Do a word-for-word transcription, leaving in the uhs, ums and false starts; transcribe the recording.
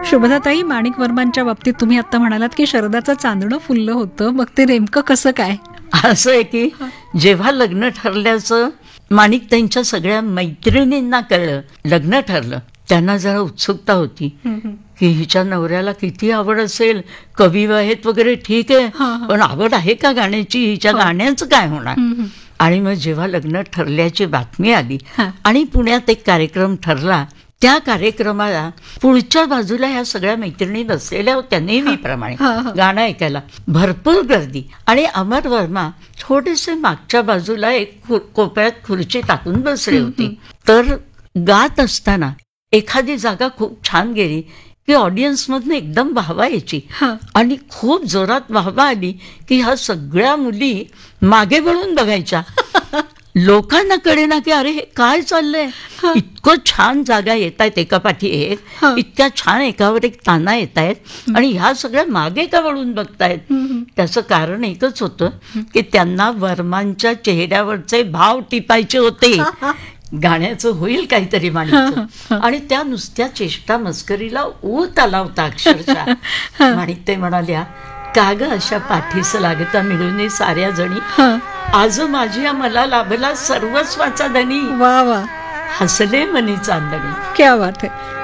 शुभदाताई, माणिक वर्मांच्या बाबतीत तुम्ही आता म्हणालात की शरदाचं चांदणं फुललं होतं, मग ते नेमकं कसं काय? असं आहे की जेव्हा लग्न ठरल्याचं माणिक त्यांच्या सगळ्या मैत्रिणींना कळलं, लग्न ठरलं, त्यांना जरा उत्सुकता होती की हिच्या नवऱ्याला किती आवड असेल, कवी आहेत वगैरे, ठीक आहे, पण आवड आहे का गाण्याची, हिच्या गाण्याचं काय होणार. आणि मग जेव्हा लग्न ठरल्याची बातमी आली आणि पुण्यात एक कार्यक्रम ठरला, त्या कार्यक्रमाला पुढच्या बाजूला ह्या सगळ्या मैत्रिणी बसलेल्या होत्या नेहमीप्रमाणे गाणं ऐकायला, भरपूर गर्दी. आणि अमर वर्मा थोडेसे मागच्या बाजूला एक खु- कोपऱ्यात खुर्ची टाकून बसले होते. तर गात असताना एखादी जागा खूप छान गेली की ऑडियन्समधून एकदम वाहवा यायची आणि खूप जोरात वाहवा आली की ह्या सगळ्या मुली मागे वळून बघायच्या. लोकांना कळेना की अरे हे काय चाललंय, इतकं छान जागा येत आहेत एका पाठी एक, इतक्या छान एकावर एक ताना येत आहेत आणि ह्या सगळ्या मागे का वळून बघतायत. त्याचं कारण एकच होतं की त्यांना वर्मांच्या चेहऱ्यावरचे भाव टिपायचे होते. गाण्याचं होईल काहीतरी माणिक. आणि त्या नुसत्या चेष्टा मस्करीला ऊत आला होता अक्षरशः. माणिक ते म्हणाल्या, का ग अशा पाठीस लागता मिळून साऱ्या जणी, आज माझी मला लाभला सर्वस्वाचा धनी, वा वा, हसले मनी चांदणी. क्या बात आहे.